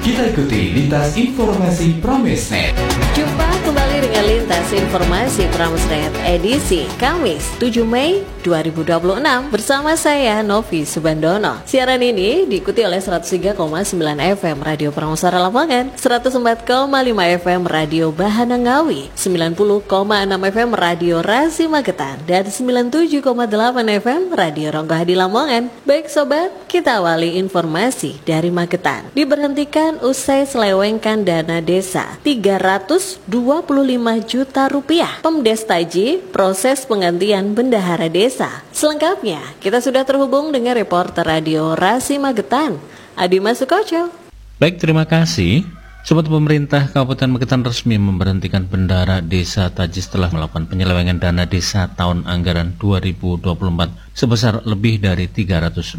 Kita ikuti lintas informasi Pramesnet. Jumpa kembali dengan lintas informasi Pramesnet edisi Kamis 7 Mei 2026 bersama saya Novi Subandono. Siaran ini diikuti oleh 103,9 FM Radio Pramesara Lamongan, 104,5 FM Radio Bahana Ngawi, 90,6 FM Radio Rasi Magetan, dan 97,8 FM Radio Ronggo Hadi Lamongan. Baik sobat, kita awali informasi dari Magetan. Diberhentikan usai selewengkan dana desa 325 juta rupiah. Pemdes Taji proses penggantian bendahara desa. Selengkapnya kita sudah terhubung dengan reporter Radio Rasi Magetan, Adima Sukoco. Baik, terima kasih. Sobat, pemerintah Kabupaten Magetan resmi memberhentikan bendahara desa Taji setelah melakukan penyelewengan dana desa tahun anggaran 2024 sebesar lebih dari 325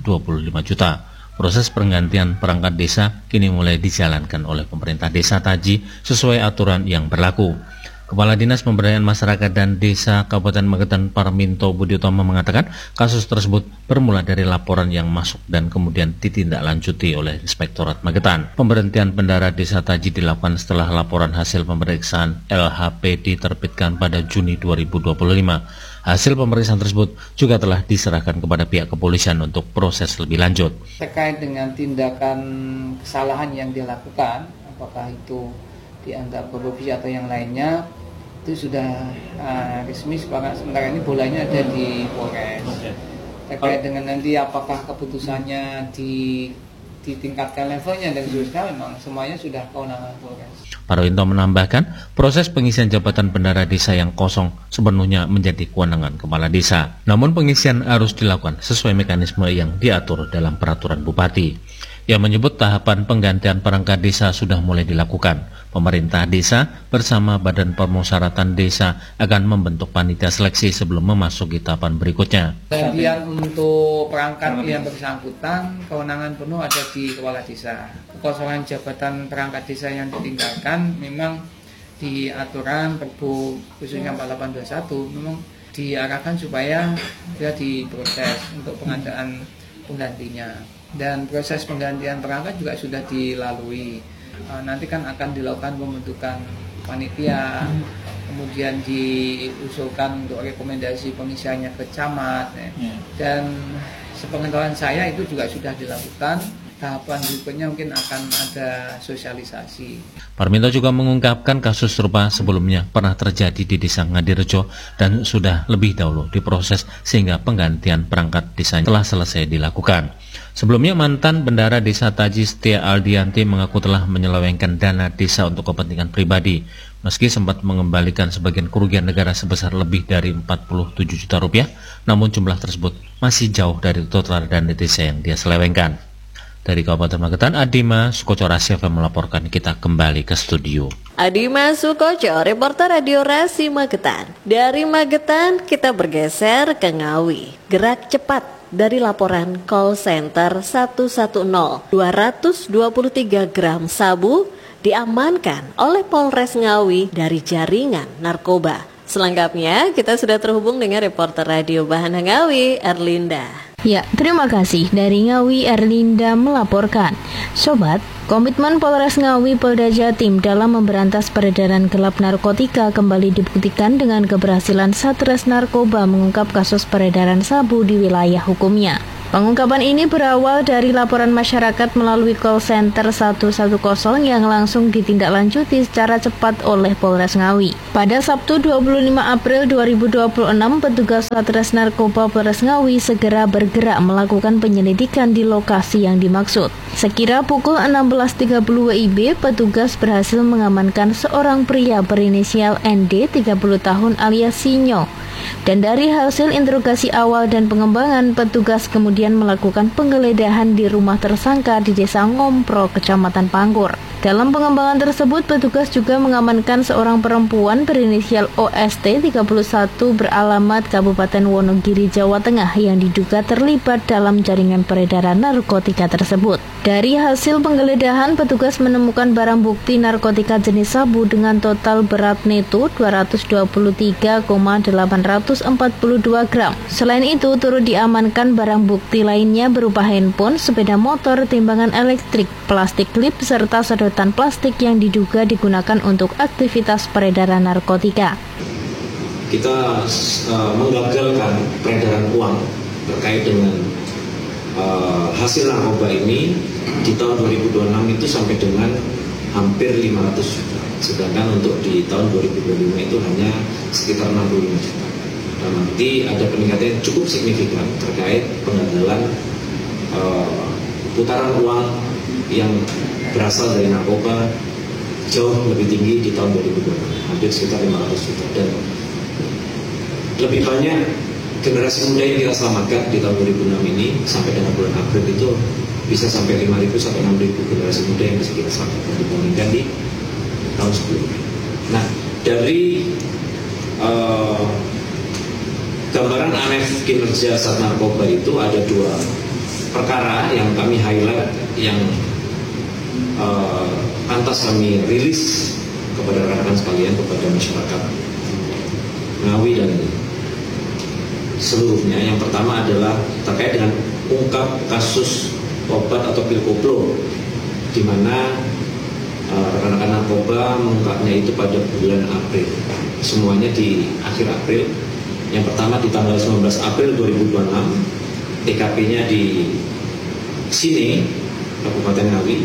juta. Proses penggantian perangkat desa kini mulai dijalankan oleh pemerintah desa Taji sesuai aturan yang berlaku. Kepala Dinas Pemberdayaan Masyarakat dan Desa Kabupaten Magetan Parminto Budi Utomo mengatakan kasus tersebut bermula dari laporan yang masuk dan kemudian ditindaklanjuti oleh Inspektorat Magetan. Pemberhentian bendahara desa Taji dilakukan setelah laporan hasil pemeriksaan LHP diterbitkan pada Juni 2025. Hasil pemeriksaan tersebut juga telah diserahkan kepada pihak kepolisian untuk proses lebih lanjut. Terkait dengan tindakan kesalahan yang dilakukan, apakah itu dianggap korupsi atau yang lainnya, itu sudah resmi. Sementara ini bolanya ada di Polres. Terkait dengan nanti apakah keputusannya ditingkatkan levelnya dan seterusnya, memang semuanya sudah kewenangan Polres. Parwinto menambahkan, proses pengisian jabatan bendahara desa yang kosong sepenuhnya menjadi kewenangan kepala desa. Namun pengisian harus dilakukan sesuai mekanisme yang diatur dalam peraturan bupati. Ia menyebut tahapan penggantian perangkat desa sudah mulai dilakukan. Pemerintah desa bersama Badan Permusyaratan Desa akan membentuk panitia seleksi sebelum memasuki tahapan berikutnya. Kemudian untuk perangkat yang bersangkutan, kewenangan penuh ada di kepala desa. Kekosongan jabatan perangkat desa yang ditinggalkan memang di aturan Perbu khususnya 4821 memang diarahkan supaya dia diproses untuk pengadaan penggantinya. Dan proses penggantian perangkat juga sudah dilalui. Nanti kan akan dilakukan pembentukan panitia, kemudian diusulkan untuk rekomendasi pengisiannya ke camat, dan sepengetahuan saya itu juga sudah dilakukan. Tahapan berikutnya mungkin akan ada sosialisasi. Parminto juga mengungkapkan kasus serupa sebelumnya pernah terjadi di Desa Ngadirejo dan sudah lebih dahulu diproses sehingga penggantian perangkat desanya telah selesai dilakukan. Sebelumnya mantan bendahara desa Taji Setia Aldianti mengaku telah menyelewengkan dana desa untuk kepentingan pribadi. Meski sempat mengembalikan sebagian kerugian negara sebesar lebih dari 47 juta rupiah, namun jumlah tersebut masih jauh dari total dana desa yang dia selewengkan. Dari Kabupaten Magetan, Adima Sukoco Rasi melaporkan. Kita kembali ke studio. Adima Sukoco, reporter Radio Rasi Magetan. Dari Magetan kita bergeser ke Ngawi. Gerak cepat dari laporan call center 110. 223 gram sabu diamankan oleh Polres Ngawi dari jaringan narkoba. Selengkapnya kita sudah terhubung dengan reporter Radio Bahana Ngawi, Erlinda. Ya, terima kasih. Dari Ngawi, Erlinda melaporkan. Sobat, komitmen Polres Ngawi Polda Jatim dalam memberantas peredaran gelap narkotika kembali dibuktikan dengan keberhasilan Satres Narkoba mengungkap kasus peredaran sabu di wilayah hukumnya. Pengungkapan ini berawal dari laporan masyarakat melalui call center 110 yang langsung ditindaklanjuti secara cepat oleh Polres Ngawi. Pada Sabtu 25 April 2026, petugas Satres Narkoba Polres Ngawi segera bergerak melakukan penyelidikan di lokasi yang dimaksud. Sekira pukul 16.30 WIB, petugas berhasil mengamankan seorang pria berinisial ND 30 tahun alias Sinyo. Dan dari hasil interogasi awal dan pengembangan, petugas kemudian melakukan penggeledahan di rumah tersangka di Desa Ngompro, Kecamatan Pangkur. Dalam pengembangan tersebut, petugas juga mengamankan seorang perempuan berinisial OST 31 beralamat Kabupaten Wonogiri, Jawa Tengah yang diduga terlibat dalam jaringan peredaran narkotika tersebut. Dari hasil penggeledahan, petugas menemukan barang bukti narkotika jenis sabu dengan total berat neto 223,842 gram. Selain itu, turut diamankan barang bukti lainnya berupa handphone, sepeda motor, timbangan elektrik, plastik klip, serta sedotan plastik yang diduga digunakan untuk aktivitas peredaran narkotika. Kita menggagalkan peredaran uang terkait dengan hasil narkoba ini di tahun 2026 itu sampai dengan hampir 500 juta. Sedangkan untuk di tahun 2025 itu hanya sekitar 65 juta. Dan nanti ada peningkatan yang cukup signifikan terkait penggagalan putaran uang yang berasal dari narkoba jauh lebih tinggi di tahun 2020, hampir sekitar 500 juta. Dan lebih banyak generasi muda yang kita selamatkan di tahun 2006 ini sampai dengan bulan April itu bisa sampai 5.000 sampai 6.000 generasi muda yang bisa kita selamatkan dibandingkan di tahun sebelumnya. Nah, dari gambaran aneh kinerja Sat Narkoba itu ada dua perkara yang kami highlight yang pantas kami rilis kepada rekan-rekan sekalian, kepada masyarakat Ngawi dan seluruhnya. Yang pertama adalah terkait dengan ungkap kasus obat atau pil koplo, di mana rekan-rekan narkoba mengungkapnya itu pada bulan April, semuanya di akhir April. Yang pertama di tanggal 19 April 2026, TKP-nya di sini, Kabupaten Ngawi.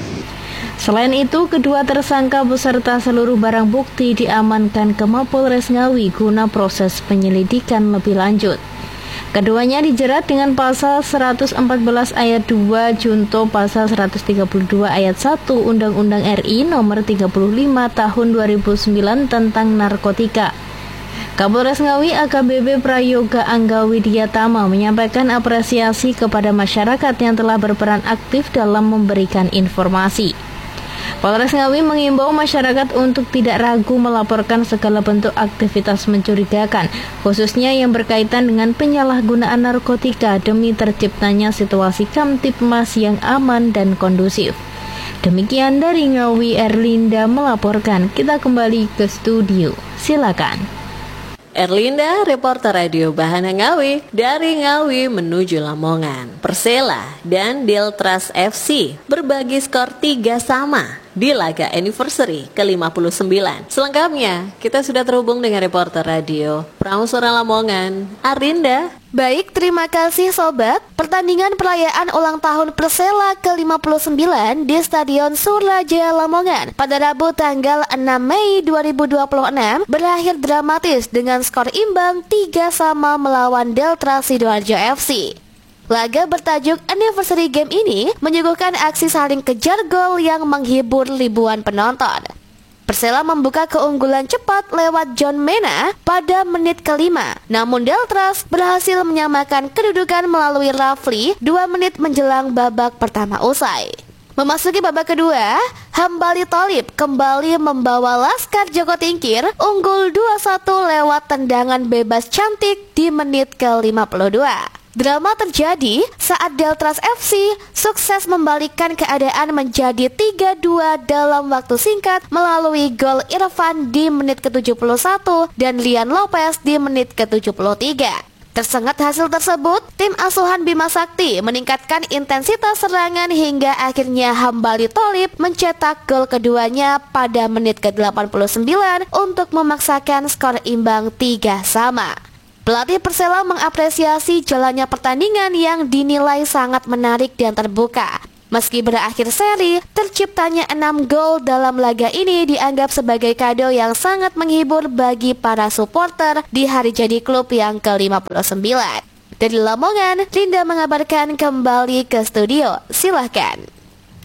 Selain itu, kedua tersangka beserta seluruh barang bukti diamankan ke Mapolres Ngawi guna proses penyelidikan lebih lanjut. Keduanya dijerat dengan pasal 114 ayat 2 junto pasal 132 ayat 1 Undang-Undang RI nomor 35 tahun 2009 tentang narkotika. Kapolres Ngawi AKBP Prayoga Anggawi Diatama menyampaikan apresiasi kepada masyarakat yang telah berperan aktif dalam memberikan informasi. Polres Ngawi mengimbau masyarakat untuk tidak ragu melaporkan segala bentuk aktivitas mencurigakan, khususnya yang berkaitan dengan penyalahgunaan narkotika demi terciptanya situasi Kamtibmas yang aman dan kondusif. Demikian dari Ngawi, Erlinda melaporkan. Kita kembali ke studio. Silakan. Erlinda, reporter radio Bahana Ngawi, dari Ngawi menuju Lamongan. Persela dan Deltras FC berbagi skor 3 sama di laga anniversary ke-59. Selengkapnya, kita sudah terhubung dengan reporter radio Pramusaran Lamongan, Arinda. Baik, terima kasih sobat. Pertandingan perayaan ulang tahun Persela ke-59 di Stadion Surajaya Lamongan pada Rabu tanggal 6 Mei 2026 berakhir dramatis dengan skor imbang 3 sama melawan Deltras Sidoarjo FC. Laga bertajuk Anniversary Game ini menyuguhkan aksi saling kejar gol yang menghibur ribuan penonton. Persela membuka keunggulan cepat lewat John Mena pada menit ke-5. Namun Deltras berhasil menyamakan kedudukan melalui Rafli 2 menit menjelang babak pertama usai. Memasuki babak kedua, Hambali Tholib kembali membawa Laskar Joko Tingkir unggul 2-1 lewat tendangan bebas cantik di menit ke-52. Drama terjadi saat Deltras FC sukses membalikkan keadaan menjadi 3-2 dalam waktu singkat melalui gol Irfan di menit ke-71 dan Lian Lopez di menit ke-73. Tersengat hasil tersebut, tim asuhan Bima Sakti meningkatkan intensitas serangan hingga akhirnya Hambali Tholib mencetak gol keduanya pada menit ke-89 untuk memaksakan skor imbang 3 sama. Pelatih Persela mengapresiasi jalannya pertandingan yang dinilai sangat menarik dan terbuka. Meski berakhir seri, terciptanya 6 gol dalam laga ini dianggap sebagai kado yang sangat menghibur bagi para supporter di hari jadi klub yang ke-59. Dari Lamongan, Linda mengabarkan kembali ke studio. Silahkan.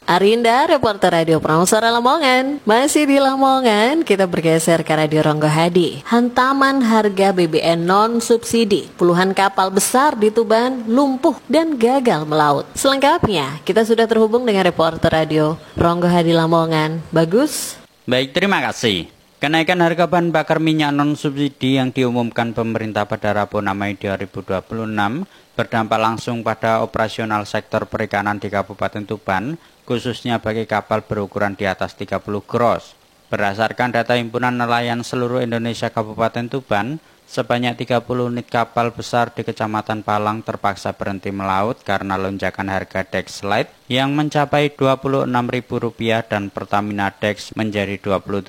Arinda, reporter Radio Prameswara Lamongan. Masih di Lamongan, kita bergeser ke Radio Ronggo Hadi. Hantaman harga BBM non-subsidi. Puluhan kapal besar di Tuban lumpuh dan gagal melaut. Selengkapnya, kita sudah terhubung dengan reporter Radio Ronggo Hadi Lamongan. Bagus? Baik, terima kasih. Kenaikan harga bahan bakar minyak non-subsidi yang diumumkan pemerintah pada Rabu 6 Mei 2026 berdampak langsung pada operasional sektor perikanan di Kabupaten Tuban, khususnya bagi kapal berukuran di atas 30 gross. Berdasarkan data Himpunan Nelayan Seluruh Indonesia Kabupaten Tuban, sebanyak 30 unit kapal besar di Kecamatan Palang terpaksa berhenti melaut karena lonjakan harga Dex Light yang mencapai Rp26.000 dan Pertamina Dex menjadi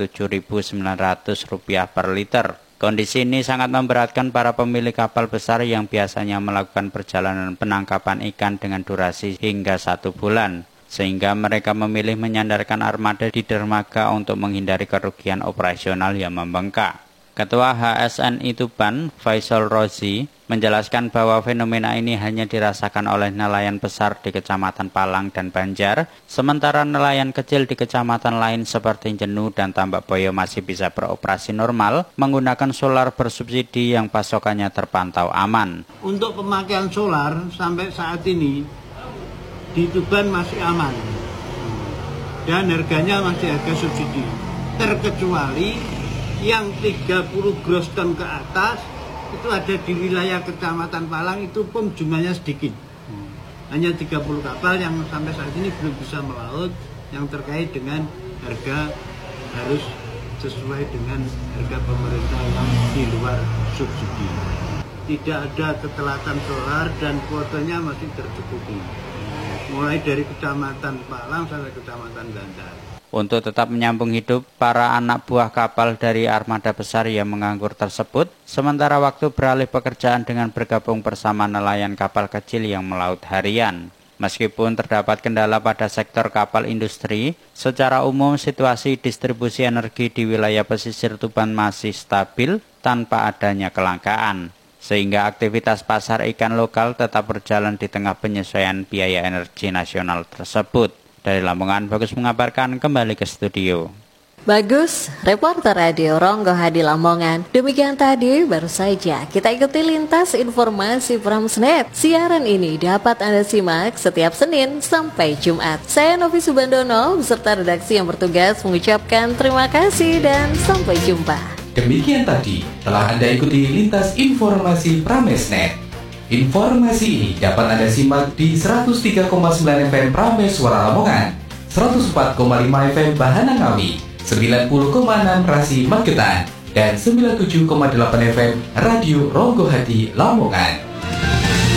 Rp27.900 per liter. Kondisi ini sangat memberatkan para pemilik kapal besar yang biasanya melakukan perjalanan penangkapan ikan dengan durasi hingga 1 bulan, sehingga mereka memilih menyandarkan armada di dermaga untuk menghindari kerugian operasional yang membengkak. Ketua HSNI Tuban, Faisal Rozi, menjelaskan bahwa fenomena ini hanya dirasakan oleh nelayan besar di Kecamatan Palang dan Banjar, sementara nelayan kecil di kecamatan lain seperti Jenu dan Tambak Boyo masih bisa beroperasi normal menggunakan solar bersubsidi yang pasokannya terpantau aman. Untuk pemakaian solar sampai saat ini di Tuban masih aman dan harganya masih harga subsidi, terkecuali yang 30 gross ton ke atas itu ada di wilayah Kecamatan Palang, itu pun jumlahnya sedikit. Hanya 30 kapal yang sampai saat ini belum bisa melaut, yang terkait dengan harga harus sesuai dengan harga pemerintah yang di luar subsidi. Tidak ada ketelatan solar dan kuotanya masih tercukupi, mulai dari Kecamatan Palang sampai Kecamatan Banjar. Untuk tetap menyambung hidup, para anak buah kapal dari armada besar yang menganggur tersebut sementara waktu beralih pekerjaan dengan bergabung bersama nelayan kapal kecil yang melaut harian. Meskipun terdapat kendala pada sektor kapal industri, secara umum situasi distribusi energi di wilayah pesisir Tuban masih stabil tanpa adanya kelangkaan, sehingga aktivitas pasar ikan lokal tetap berjalan di tengah penyesuaian biaya energi nasional tersebut. Dari Lamongan, Bagus mengabarkan, kembali ke studio. Bagus, reporter Radio Ronggo Hadi Lamongan. Demikian tadi baru saja kita ikuti lintas informasi Pramesnet. Siaran ini dapat Anda simak setiap Senin sampai Jumat. Saya Novi Subandono beserta redaksi yang bertugas mengucapkan terima kasih dan sampai jumpa. Demikian tadi telah Anda ikuti lintas informasi Pramesnet. Informasi ini dapat Anda simak di 103,9 FM Prameswara Lamongan, 104,5 FM Bahana Ngawi, 90,6 Rasi Magetan, dan 97,8 FM Radio Ronggo Hadi Lamongan.